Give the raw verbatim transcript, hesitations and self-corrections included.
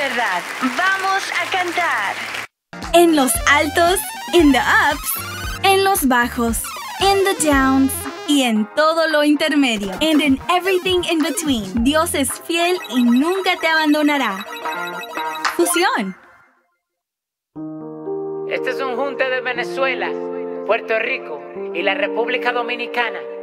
verdad. Vamos a cantar. En los altos, in the ups, en los bajos, in the downs y en todo lo intermedio. And in everything in between. Dios es fiel y nunca te abandonará. Fusión. Este es un junte de Venezuela, Puerto Rico y la República Dominicana.